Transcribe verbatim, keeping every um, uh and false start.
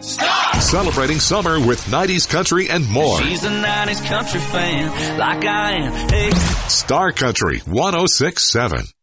Star! Celebrating summer with nineties country and more. She's a nineties country fan, like I am. Hey. Star Country one oh six point seven.